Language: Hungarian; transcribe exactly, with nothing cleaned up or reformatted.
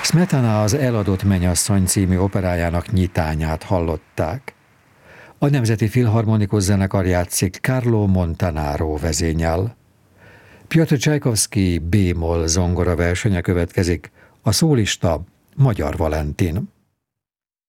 Smetana az Eladott mennyasszony című operájának nyitányát hallották. A Nemzeti Filharmonikus Zenekar játszik Carlo Montanaro vezényel. Piotr Csajkovszky B-moll zongora versenye következik, a szólista Magyar Valentin.